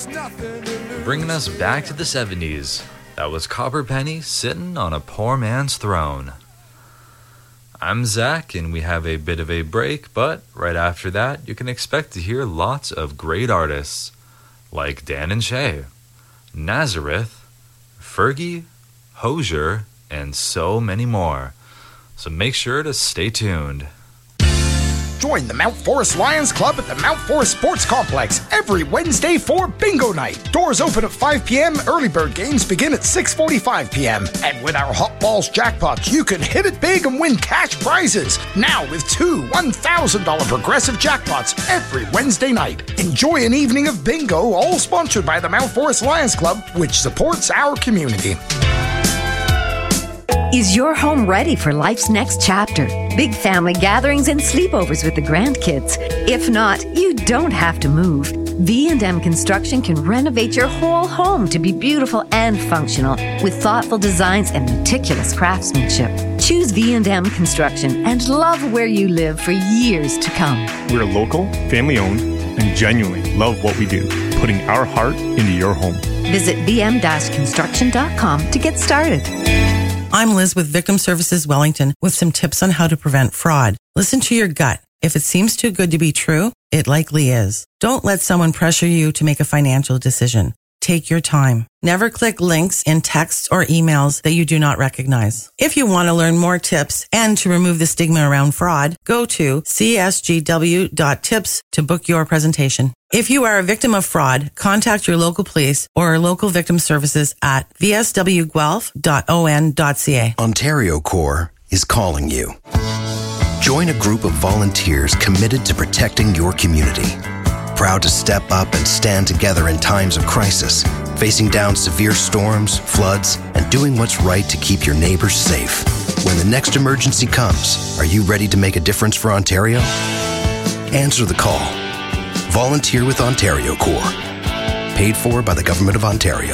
Bringing us back to the 70s. That was Copper Penny sitting on a poor man's throne. I'm Zach, and we have a bit of a break, but right after that, you can expect to hear lots of great artists like Dan and Shay, Nazareth, Fergie, Hozier, and so many more. So make sure to stay tuned. Join the Mount Forest Lions Club at the Mount Forest Sports Complex every Wednesday for Bingo Night. Doors open at 5 p.m. Early bird games begin at 6:45 p.m. And with our Hot Balls jackpots, you can hit it big and win cash prizes. Now with two $1,000 progressive jackpots every Wednesday night. Enjoy an evening of bingo, all sponsored by the Mount Forest Lions Club, which supports our community. Is your home ready for life's next chapter? Big family gatherings and sleepovers with the grandkids. If not, you don't have to move. V&M Construction can renovate your whole home to be beautiful and functional with thoughtful designs and meticulous craftsmanship. Choose V&M Construction and love where you live for years to come. We're local, family-owned, and genuinely love what we do, putting our heart into your home. Visit vm-construction.com to get started. I'm Liz with Victim Services Wellington with some tips on how to prevent fraud. Listen to your gut. If it seems too good to be true, it likely is. Don't let someone pressure you to make a financial decision. Take your time. Never click links in texts or emails that you do not recognize. If you want to learn more tips and to remove the stigma around fraud, go to csgw.tips to book your presentation. If you are a victim of fraud, contact your local police or local victim services at vswguelph.on.ca. Ontario Corps is calling you. Join a group of volunteers committed to protecting your community. Proud to step up and stand together in times of crisis, facing down severe storms, floods, and doing what's right to keep your neighbors safe. When the next emergency comes, are you ready to make a difference for Ontario? Answer the call. Volunteer with Ontario Corps. Paid for by the Government of Ontario.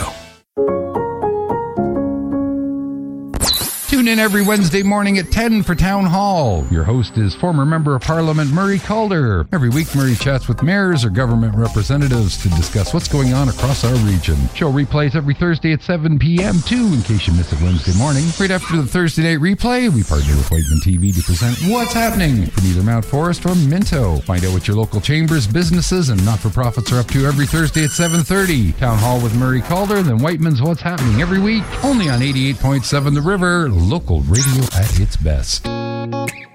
Tune in every Wednesday morning at 10 for Town Hall. Your host is former Member of Parliament Murray Calder. Every week, Murray chats with mayors or government representatives to discuss what's going on across our region. Show replays every Thursday at 7 p.m. too, in case you miss it Wednesday morning. Right after the Thursday night replay, we partner with Whiteman TV to present What's Happening from either Mount Forest or Minto. Find out what your local chambers, businesses, and not-for-profits are up to every Thursday at 7:30. Town Hall with Murray Calder, then Whiteman's What's Happening every week, only on 88.7 The River. Local radio at its best.